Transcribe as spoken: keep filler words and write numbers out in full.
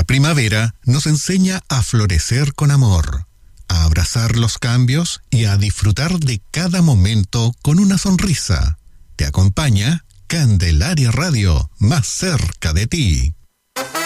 La primavera nos enseña a florecer con amor, a abrazar los cambios y a disfrutar de cada momento con una sonrisa. Te acompaña Candelaria Radio, más cerca de ti.